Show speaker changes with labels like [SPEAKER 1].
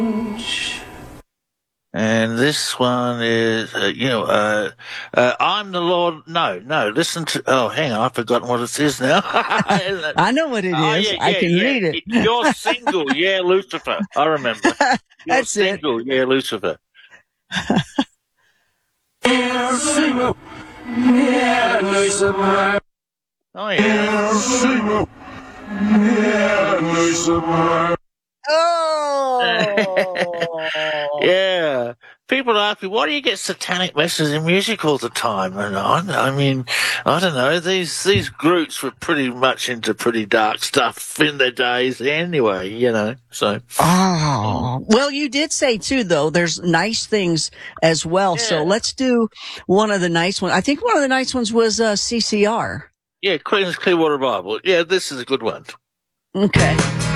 [SPEAKER 1] And this one is, I'm the Lord. No, listen to, oh, hang on, I've forgotten what it is now.
[SPEAKER 2] I know what it
[SPEAKER 1] Oh,
[SPEAKER 2] is. I can read it.
[SPEAKER 1] You're single, yeah, Lucifer. I remember. You're
[SPEAKER 2] That's it.
[SPEAKER 1] single, yeah, Lucifer.
[SPEAKER 3] Yeah, single. Yeah, Lucifer.
[SPEAKER 1] Oh, yeah.
[SPEAKER 3] Single. Yeah, Lucifer.
[SPEAKER 2] Oh.
[SPEAKER 1] Yeah. People ask me, why do you get satanic messages in music all the time? And I mean, I don't know. These groups were pretty much into pretty dark stuff in their days anyway, so.
[SPEAKER 2] Oh, well, you did say too, though, there's nice things as well.
[SPEAKER 1] Yeah.
[SPEAKER 2] So let's do one of the nice ones. I think one of the nice ones was CCR.
[SPEAKER 1] Yeah, Queen's Clearwater Bible. Yeah, this is a good one.
[SPEAKER 2] Okay.